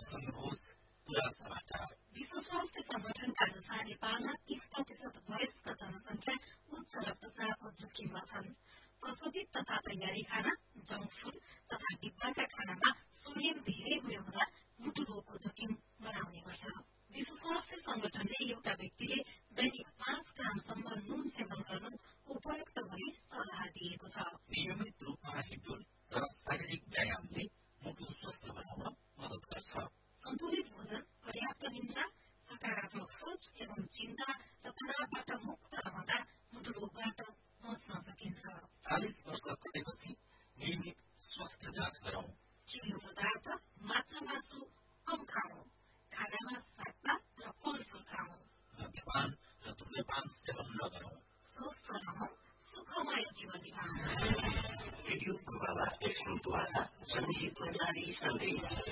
सुन्नुहोस् पूरा समाचार। विश्व स्वास्थ्य संगठनका अनुसार नेपालमा 30% वयस्क जनसंख्या उच्च रक्तचापको जोखिममा छन्। प्रशोधित तथा तयारी खाना, जंक फूड तथा डिब्बाका खानामा सोडियम धेरै हुने हुँदा मुटु रोगको जोखिम बढाउने गर्छ। विश्व स्वास्थ्य संगठनले एउटा व्यक्तिले दैनिक 5 ग्रामसम्म नुन सेवन गर्नु उपयुक्त भनी सल्लाह दिएको छ। नियमित रूपमा हिँड्डुल र शारीरिक व्यायामले मुटु स्वस्थ बनाउन मद्दत गर्छ। सन्तुलित भोजन, पर्याप्त निद्रा, सकारात्मक सोच एवं चिन्ता र तनावबाट मुक्त रहँदा मुटु रोगबाट बच्न सकिन्छ। 40 वर्ष कटेपछि नियमित स्वास्थ्य जाँच गरौं। चिल्लो पदार्थ, माछा मासु कम खाऊ। खानामा सागपात र फलफूल खाऊ। मद्यपान र धूम्रपान सेवन नगरौं। स्वस्थ रहौं, सुखमय जीवन निभाऊ। रेडियो गोवाला एफएमद्वारा जनहितको जारी सन्देश।